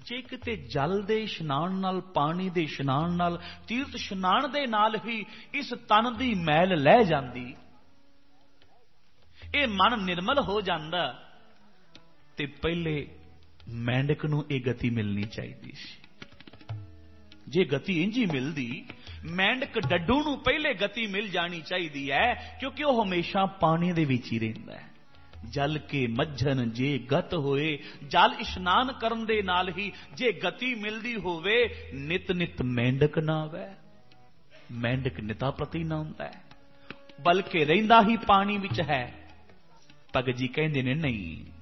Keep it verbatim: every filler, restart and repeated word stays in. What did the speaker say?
जे किते जल दे इशनान नाल, पानी दे इशनान नाल, तीर्थ इशनान दे नाल ही इस तन दी मैल लह जांदी, ये मन निर्मल हो जांदा, ते पहले मेंढक नूं ये गति मिलनी चाहिए सी। जे गति इंज ही मिलदी, मेंढक डड्डू नूं पहले गति मिल जानी चाहिए है, क्योंकि वह हमेशा पानी दे विच ही रहिंदा है। जल के मज्झन जे गत होए, जल इशनान करन दे नाल ही जे गति मिलदी होवे, नित नित मेंढक ना आवे, मेंढक निता प्रति ना हुंदा है, बल्कि रहिंदा ही पानी विच है। भगत जी कहंदे ने नहीं,